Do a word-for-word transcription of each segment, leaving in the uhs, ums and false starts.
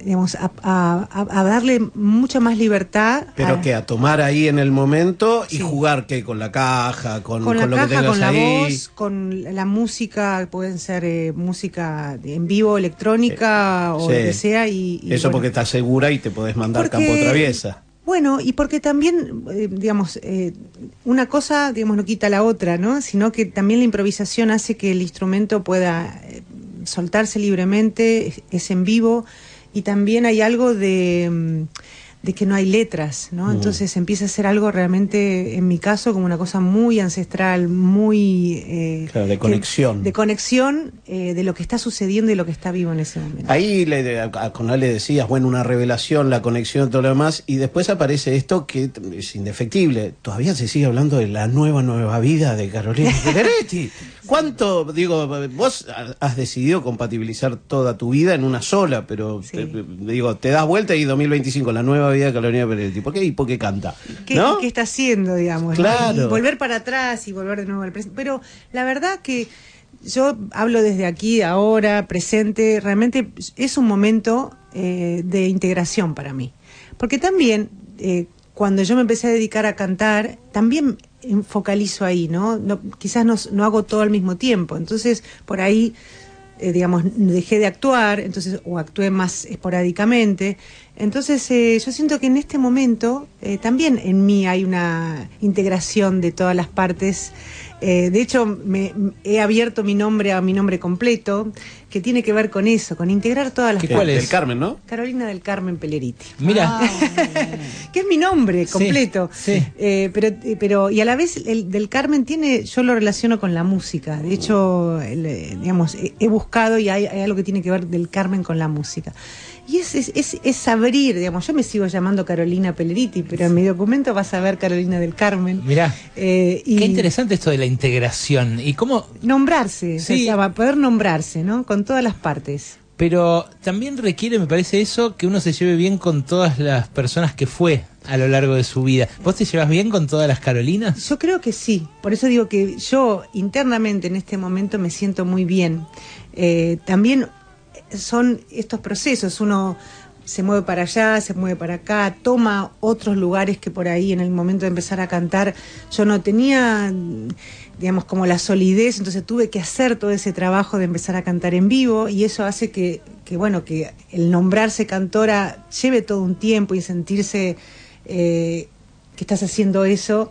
digamos, a, a, a darle mucha más libertad. Pero a, que a tomar ahí en el momento y sí. jugar que con la caja, con, con, con la lo caja, que tengas con la ahí. voz, con la música, pueden ser eh, música en vivo, electrónica eh, o sí. lo que sea. Y, y Eso bueno, porque estás segura y te podés mandar porque, campo traviesa. Bueno, y porque también, eh, digamos, eh, una cosa, digamos, no quita la otra, ¿no? Sino que también la improvisación hace que el instrumento pueda eh, soltarse libremente, es, es en vivo, y también hay algo de, de que no hay letras, ¿no? Mm. Entonces empieza a ser algo realmente, en mi caso, como una cosa muy ancestral, muy... Eh, claro, de conexión. Que, de conexión eh, de lo que está sucediendo y lo que está vivo en ese momento. Ahí le, a, a, con Ale decías, bueno, una revelación, la conexión, todo lo demás, y después aparece esto que es indefectible. Todavía se sigue hablando de la nueva, nueva vida de Carolina Pelleretti. ¿Cuánto, digo, vos has decidido compatibilizar toda tu vida en una sola, pero sí. te, digo, te das vuelta y dos mil veinticinco, la nueva vida de Carolina Pelleretti? ¿Por qué? ¿Y por qué canta? ¿Qué, ¿no? ¿Qué está haciendo, digamos? Claro. ¿no? Y volver para atrás y volver de nuevo al presente. Pero la verdad que yo hablo desde aquí, ahora, presente, realmente es un momento eh, de integración para mí. Porque también, eh, cuando yo me empecé a dedicar a cantar, también focalizo ahí, ¿no? no quizás no, no hago todo al mismo tiempo. Entonces, por ahí, eh, digamos, dejé de actuar, entonces, o actué más esporádicamente. Entonces, eh, yo siento que en este momento eh, también en mí hay una integración de todas las partes. Eh, de hecho, me, he abierto mi nombre a mi nombre completo, que tiene que ver con eso, con integrar todas las partes. partes. ¿Cuál es? Del Carmen, ¿no? Carolina del Carmen Pelleretti. Mira. Ah, que es mi nombre completo. Sí, sí. Eh, pero, pero, y a la vez, el del Carmen tiene, yo lo relaciono con la música. De hecho, el, digamos, he, he buscado y hay, hay algo que tiene que ver del Carmen con la música. Y es, es, es, es abrir, digamos, yo me sigo llamando Carolina Pelleretti, pero en mi documento vas a ver Carolina del Carmen. Mirá, eh, y qué interesante esto de la integración. Y cómo... Nombrarse, sí. o sea, poder nombrarse, ¿no? Con todas las partes. Pero también requiere, me parece eso, que uno se lleve bien con todas las personas que fue a lo largo de su vida. ¿Vos te llevas bien con todas las Carolinas? Yo creo que sí. Por eso digo que yo internamente en este momento me siento muy bien. Eh, también son estos procesos, uno se mueve para allá, se mueve para acá, toma otros lugares que por ahí en el momento de empezar a cantar yo no tenía, digamos, como la solidez, entonces tuve que hacer todo ese trabajo de empezar a cantar en vivo, y eso hace que, que bueno, que el nombrarse cantora lleve todo un tiempo y sentirse eh, que estás haciendo eso.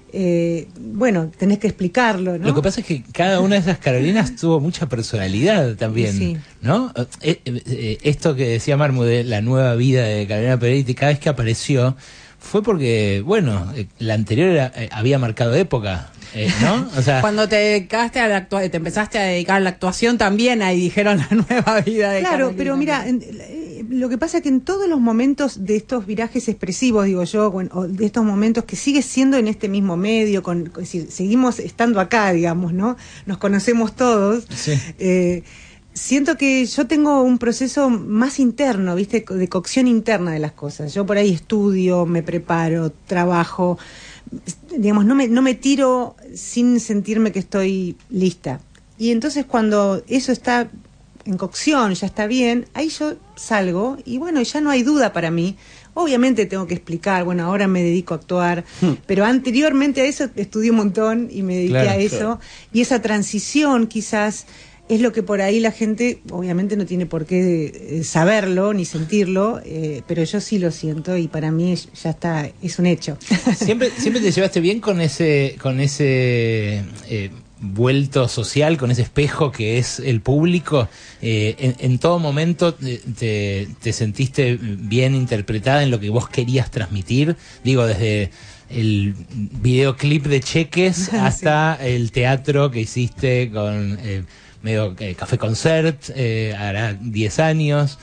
Eh, bueno, tenés que explicarlo, ¿no? Lo que pasa es que cada una de esas Carolinas tuvo mucha personalidad también, sí. ¿no? Eh, eh, esto que decía Marmu de la nueva vida de Carolina Pelleretti, cada vez que apareció fue porque, bueno, eh, la anterior era, eh, había marcado época, eh, ¿no? O sea, cuando te dedicaste a la actua- te empezaste a dedicar a la actuación también, ahí dijeron la nueva vida de Claro, Carolina. pero mira, en, eh, lo que pasa es que en todos los momentos de estos virajes expresivos, digo yo, bueno, o de estos momentos que sigue siendo en este mismo medio, con, con, si, seguimos estando acá, digamos, ¿no? Nos conocemos todos. sí. Eh, siento que yo tengo un proceso más interno, ¿viste? De cocción interna de las cosas. Yo por ahí estudio, me preparo, trabajo, digamos, no me, no me tiro sin sentirme que estoy lista. Y entonces cuando eso está en cocción, ya está bien, ahí yo salgo y bueno, ya no hay duda para mí. Obviamente tengo que explicar, bueno, ahora me dedico a actuar, hmm. pero anteriormente a eso estudié un montón y me dediqué claro, a eso. Claro. Y esa transición quizás es lo que por ahí la gente, obviamente no tiene por qué saberlo ni sentirlo, eh, pero yo sí lo siento y para mí ya está, es un hecho. Siempre, siempre te llevaste bien con ese, con ese eh, vuelto social, con ese espejo que es el público. Eh, en, en todo momento te, te sentiste bien interpretada en lo que vos querías transmitir. Digo, desde el videoclip de Cheques hasta sí. el teatro que hiciste con eh, medio eh, Café Concert, eh, hará diez años.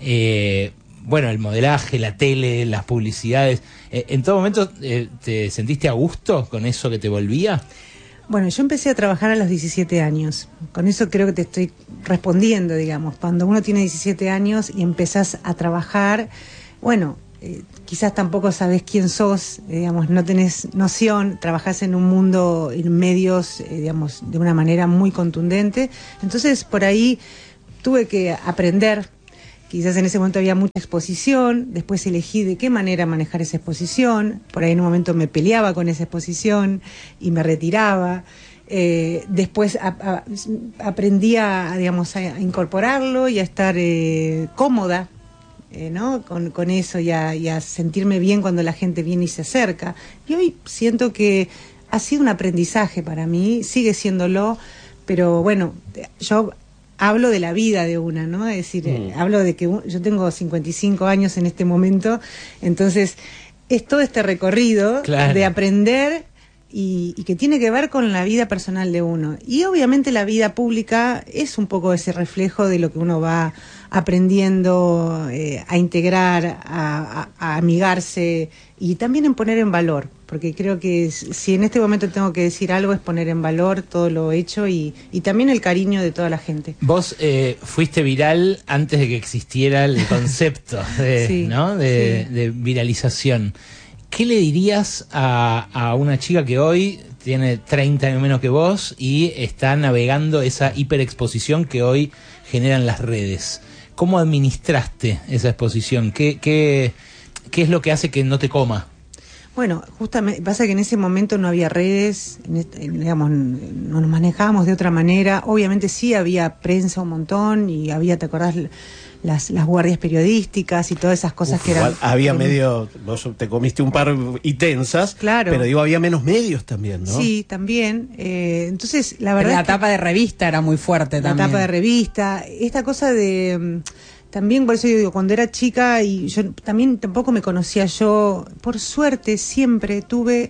Eh, bueno, el modelaje, la tele, las publicidades. Eh, ¿En todo momento eh, te sentiste a gusto con eso que te volvía? Bueno, yo empecé a trabajar a los diecisiete años. Con eso creo que te estoy respondiendo, digamos. Cuando uno tiene diecisiete años y empezás a trabajar, bueno, eh, quizás tampoco sabés quién sos, eh, digamos, no tenés noción, trabajás en un mundo, en medios, eh, digamos, de una manera muy contundente. Entonces, por ahí tuve que aprender. quizás en ese momento había mucha exposición, después elegí de qué manera manejar esa exposición, por ahí en un momento me peleaba con esa exposición y me retiraba. Eh, después a, a, aprendí a, digamos, a incorporarlo y a estar eh, cómoda, eh, ¿no? con, con eso y a, y a sentirme bien cuando la gente viene y se acerca. Y hoy siento que ha sido un aprendizaje para mí, sigue siéndolo, pero bueno, yo hablo de la vida de una, ¿no? Es decir, mm. hablo de que un, yo tengo cincuenta y cinco años en este momento, entonces es todo este recorrido claro. de aprender y, y que tiene que ver con la vida personal de uno. Y obviamente la vida pública es un poco ese reflejo de lo que uno va aprendiendo eh, a integrar, a, a, a amigarse y también en poner en valor. Porque creo que si en este momento tengo que decir algo es poner en valor todo lo hecho y, y también el cariño de toda la gente. Vos eh, fuiste viral antes de que existiera el concepto de, sí, ¿no? de, sí. de viralización. ¿Qué le dirías a, a una chica que hoy tiene treinta años menos que vos y está navegando esa hiperexposición que hoy generan las redes? ¿Cómo administraste esa exposición? ¿Qué, qué, qué es lo que hace que no te coma? Bueno, justamente pasa que en ese momento no había redes, digamos, no nos manejábamos de otra manera. Obviamente sí había prensa un montón y había, ¿te acordás? Las, las guardias periodísticas y todas esas cosas Uf, que eran... Había eh, medio, vos te comiste un par y tensas, claro. pero digo, había menos medios también, ¿no? Sí, también. Eh, entonces, la verdad pero la es que tapa de revista era muy fuerte la también. La tapa de revista, esta cosa de... También, por eso yo digo, cuando era chica y yo también tampoco me conocía yo, por suerte siempre tuve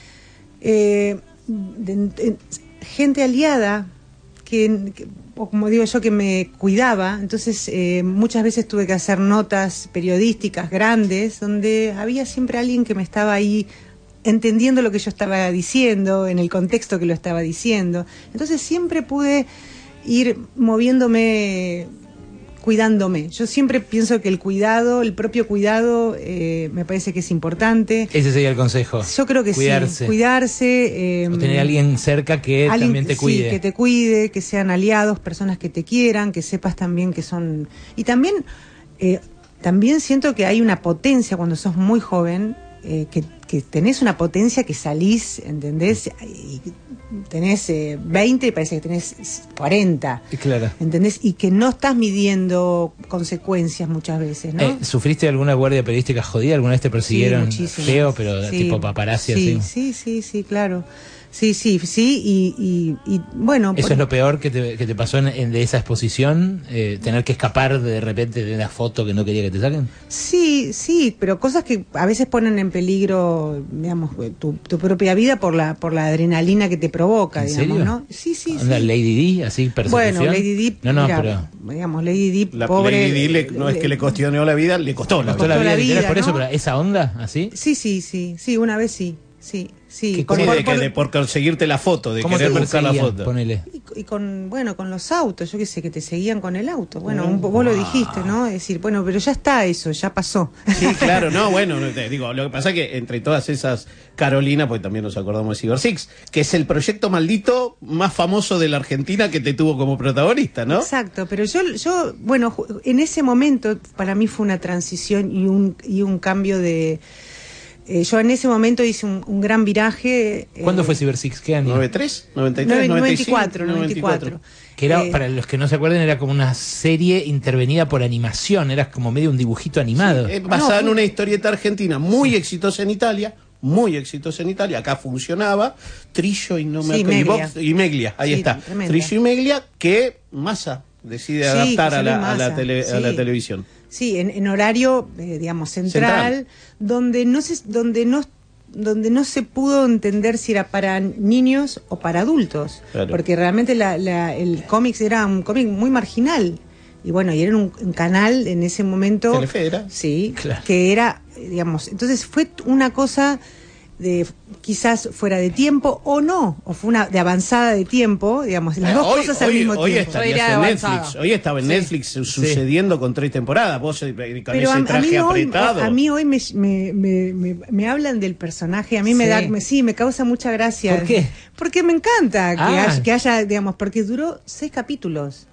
eh, de, de, gente aliada que, que, o como digo yo, que me cuidaba. Entonces eh, muchas veces tuve que hacer notas periodísticas grandes donde había siempre alguien que me estaba ahí entendiendo lo que yo estaba diciendo, en el contexto que lo estaba diciendo. Entonces siempre pude ir moviéndome, cuidándome. Yo siempre pienso que el cuidado, el propio cuidado, eh, me parece que es importante. Ese sería el consejo. Yo creo que cuidarse. sí, cuidarse. Eh, o tener a alguien cerca que alguien, también te cuide. Sí, que te cuide, que sean aliados, personas que te quieran, que sepas también que son... Y también, eh, también siento que hay una potencia cuando sos muy joven, eh, que, que tenés una potencia que salís, ¿entendés? Y tenés eh, veinte y parece que tenés cuarenta. Claro. ¿Entendés? Y que no estás midiendo consecuencias muchas veces, ¿no? Eh, ¿Sufriste alguna guardia periodística jodida? ¿Alguna vez te persiguieron sí, feo, pero sí, tipo paparazzi sí, así? Sí, sí, sí, claro. Sí, sí, sí, y, y, y bueno... ¿Eso por... es lo peor que te, que te pasó en, en de esa exposición? Eh, ¿Tener que escapar de, de repente de una foto que no quería que te saquen? Sí, sí, pero cosas que a veces ponen en peligro, digamos, tu, tu propia vida por la por la adrenalina que te provoca, ¿En digamos, serio? ¿no? Sí, sí, ¿Onda sí. Lady Di, así, persecución? Bueno, Lady Di, no, no, mira, pero... digamos, Lady Di, la, pobre... Lady Di le, no le, es que le cuestionó la vida, le costó la costó vida. La vida, la vida, por ¿no? eso, pero esa onda, así. Sí, sí, sí, sí, una vez sí, sí. Sí, con, sí, de, que, de por conseguirte la foto, de querer buscar la foto. Ponele. Y, y con, bueno, con los autos, yo qué sé, que te seguían con el auto. Bueno, un, vos lo dijiste, ¿no? Es decir, bueno, pero ya está eso, ya pasó. Sí, claro, no, bueno, te digo, lo que pasa es que entre todas esas, Carolina, pues también nos acordamos de Cyber Six, que es el proyecto maldito más famoso de la Argentina que te tuvo como protagonista, ¿no? Exacto, pero yo, yo bueno, en ese momento para mí fue una transición y un, y un cambio de... Eh, yo en ese momento hice un, un gran viraje. ¿Cuándo eh, fue Cyber Six? ¿Qué año? ¿noventa y tres? ¿noventa y tres? noventa y cuatro, noventa y cuatro. Que era, eh, para los que no se acuerden, era como una serie intervenida por animación, era como medio un dibujito animado. Sí, eh, basada no, en una historieta argentina muy sí. exitosa en Italia, muy exitosa en Italia, acá funcionaba, Trillo y no me sí, acuerdo, Meglia. y Meglia, ahí sí, está, tremenda. Trillo y Meglia, que Massa decide sí, adaptar a la, a, la tele, sí. a la televisión. Sí, en, en horario, eh, digamos, central, central, donde no se, donde no donde no se pudo entender si era para niños o para adultos, claro. porque realmente la, la, el cómics era un cómic muy marginal, y bueno, y era un, un canal en ese momento, Telefe era. Sí, claro. que era, digamos, entonces fue una cosa de quizás fuera de tiempo o no, o fue una de avanzada de tiempo, digamos, las dos hoy, cosas al hoy, mismo hoy tiempo. Estarías en Netflix, hoy estaba en sí. Netflix sucediendo sí. con tres temporadas, vos con Pero ese a, traje a apretado. Hoy, a mí hoy me, me, me, me, me hablan del personaje, a mí sí. me da, me, sí, me causa mucha gracia. ¿Por qué? Porque me encanta que, ah. haya, que haya, digamos, porque duró seis capítulos.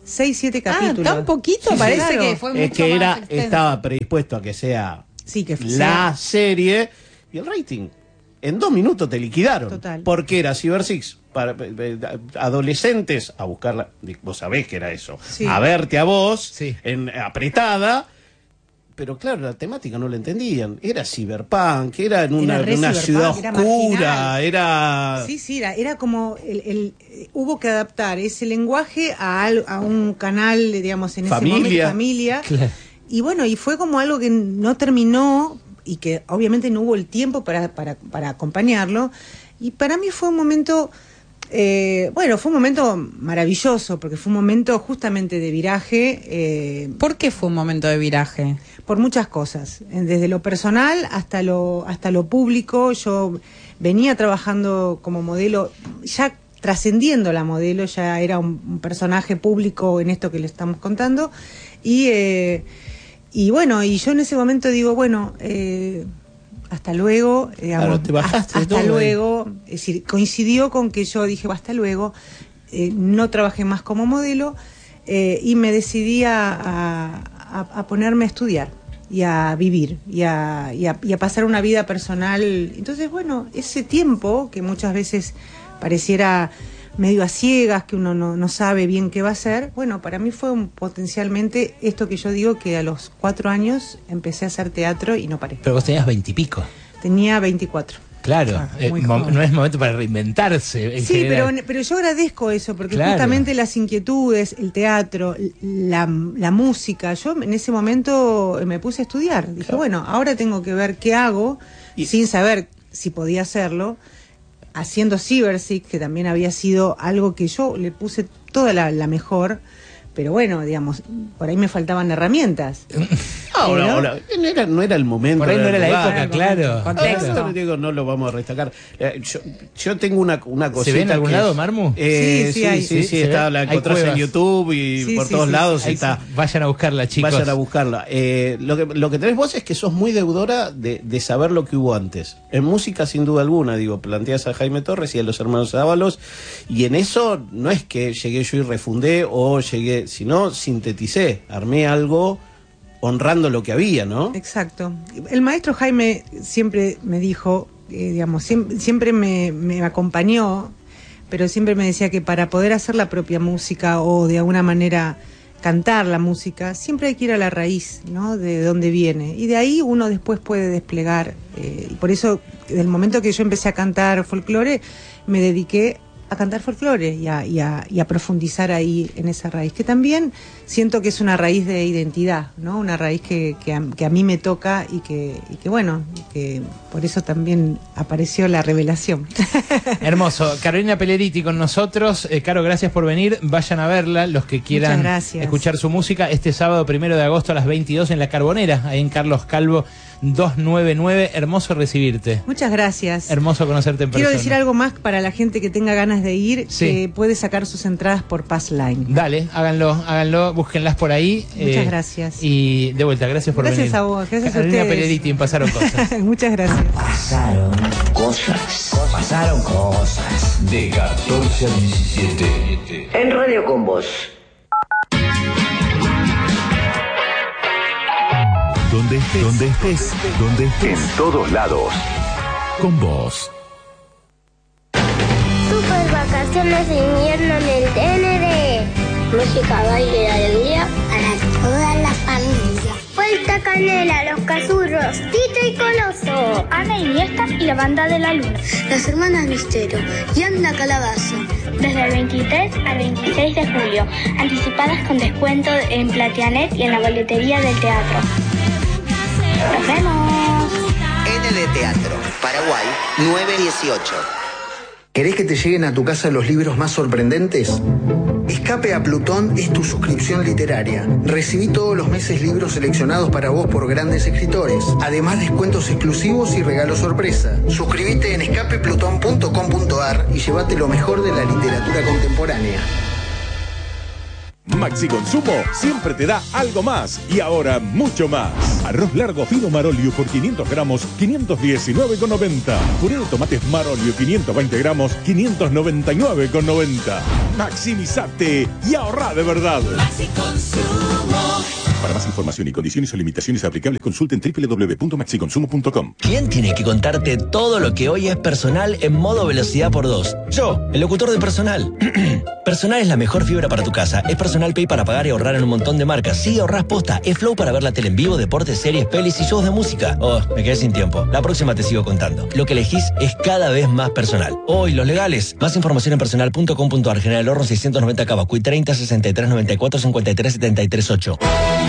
seis, siete Ah, capítulos. tan poquito, Sí, parece claro. que fue mucho Es que más era, extenso. estaba predispuesto a que sea Sí, que la serie y el rating. En dos minutos te liquidaron. Total. Porque era Cyber Six para eh, adolescentes a buscarla. Vos sabés que era eso. Sí. A verte a vos, Sí. en, apretada. Pero claro, la temática no la entendían. Era cyberpunk, era en una, Era re en una cyberpunk, ciudad era oscura, marginal. era. Sí, sí, era, era como el, el- eh, hubo que adaptar ese lenguaje a, al- a un canal, digamos, en ese Familia. momento, familia. Claro. Y bueno, y fue como algo que no terminó y que obviamente no hubo el tiempo para, para, para acompañarlo. Y para mí fue un momento, eh, bueno, fue un momento maravilloso, porque fue un momento justamente de viraje. eh, ¿Por qué fue un momento de viraje? por muchas cosas, eh, desde lo personal hasta lo hasta lo público. Yo venía trabajando como modelo, ya trascendiendo la modelo, ya era un, un personaje público en esto que le estamos contando, y eh, y bueno, y yo en ese momento digo, bueno, eh, hasta luego, digamos, Claro, te bajaste hasta todo, luego, es decir, coincidió con que yo dije, hasta luego, eh, no trabajé más como modelo, eh, y me decidí a, a- a- a ponerme a estudiar y a vivir y a, y, a, y a pasar una vida personal. Entonces, bueno, ese tiempo que muchas veces pareciera medio a ciegas, que uno no, no sabe bien qué va a hacer, bueno, para mí fue un, potencialmente esto que yo digo, que a los cuatro años empecé a hacer teatro y no paré. Pero vos tenías veintipico. Tenía veinticuatro. Claro, Ah, eh, muy mo- joven. no es momento para reinventarse. En Sí, pero, general. pero yo agradezco eso, porque Claro. justamente las inquietudes, el teatro, la, la música, yo en ese momento me puse a estudiar. Dije, Claro. bueno, ahora tengo que ver qué hago, Y- sin saber si podía hacerlo, haciendo Cybersix, que también había sido algo que yo le puse toda la, la mejor, pero bueno, digamos, por ahí me faltaban herramientas. Ahora, Pero- ahora, no era, no era el momento. Por ahí no era la el lugar. época, claro. Contexto. Ah, no, digo, no lo vamos a destacar. Eh, yo, yo tengo una, una cosita. ¿Se ve en algún que lado, es- Marmu? Eh, Sí, sí sí, hay. sí, sí, Sí, se está, ve. la Hay encontrás en cuevas. YouTube y Sí, por sí, todos sí, lados sí. está. Vayan a buscarla, chicos. Vayan a buscarla. Eh, lo, que, lo que tenés vos es que sos muy deudora de, de saber lo que hubo antes. En música, sin duda alguna, digo, planteas a Jaime Torres y a los hermanos Ábalos, y en eso no es que llegué yo y refundé o llegué, sino sinteticé, armé algo honrando lo que había, ¿no? Exacto. El maestro Jaime siempre me dijo, eh, digamos, siempre, siempre me, me acompañó, pero siempre me decía que para poder hacer la propia música o de alguna manera cantar la música, siempre hay que ir a la raíz, ¿no? De dónde viene. Y de ahí uno después puede desplegar. Eh, y por eso, del momento que yo empecé a cantar folclore, me dediqué a cantar folclore y a, y, a, y a profundizar ahí en esa raíz, que también siento que es una raíz de identidad, ¿no? Una raíz que, que, a, que a mí me toca y que, y que bueno, que por eso también apareció la revelación. Hermoso. Carolina Pelleriti con nosotros. Eh, Caro, gracias por venir. Vayan a verla, los que quieran Muchas gracias. escuchar su música, este sábado primero de agosto a las veintidós en La Carbonera, ahí en Carlos Calvo doscientos noventa y nueve. Hermoso recibirte. Muchas gracias. Hermoso conocerte en persona. Quiero decir algo más para la gente que tenga ganas de ir, Sí. que puede sacar sus entradas por Passline. Dale, háganlo, háganlo, búsquenlas por ahí. Muchas gracias. Y de vuelta, gracias por Gracias venir. a vos, gracias a Carolina ustedes. Pelleriti en Pasaron Cosas. Muchas gracias. Pasaron cosas. Pasaron cosas. De catorce a diecisiete. En Radio con Vos. Donde estés, donde estés, donde estés. En todos lados. Con vos. Super vacaciones de invierno en el T N D. Música, baile y alegría para toda la familia. Vuelta Canela, Los Cazurros, Tito y Coloso, Ana Iniesta y la Banda de la Luna. Las Hermanas Misterio y Anda Calabaza. Desde el veintitrés al veintiséis de julio. Anticipadas con descuento en Platianet y en la boletería del teatro. ¡Nos vemos! N D Teatro, Paraguay, nueve dieciocho. ¿Querés que te lleguen a tu casa los libros más sorprendentes? Escape a Plutón es tu suscripción literaria. Recibí todos los meses libros seleccionados para vos por grandes escritores. Además, descuentos exclusivos y regalos sorpresa. Suscríbete en escape plutón punto com punto ar y llévate lo mejor de la literatura contemporánea. Maxi Consumo siempre te da algo más y ahora mucho más. Arroz largo fino Marolio por quinientos gramos, quinientos diecinueve con noventa. Puré de tomates Marolio quinientos veinte gramos, quinientos noventa y nueve con noventa. Maximizate y ahorra de verdad. Maxi Consumo. Para más información y condiciones o limitaciones aplicables, consulten doble u doble u doble u punto maxi consumo punto com. ¿Quién tiene que contarte todo lo que hoy es Personal en modo velocidad por dos? Yo, el locutor de Personal. Personal es la mejor fibra para tu casa. Es Personal Pay para pagar y ahorrar en un montón de marcas. Sí, ahorrás posta. Es Flow para ver la tele en vivo, deportes, series, pelis y shows de música. Oh, me quedé sin tiempo. La próxima te sigo contando. Lo que elegís es cada vez más personal. Hoy, los legales. Más información en personal punto com punto ar. General Horno seiscientos noventa Cavacuy treinta sesenta y tres noventa y cuatro cincuenta y tres setenta y tres ocho.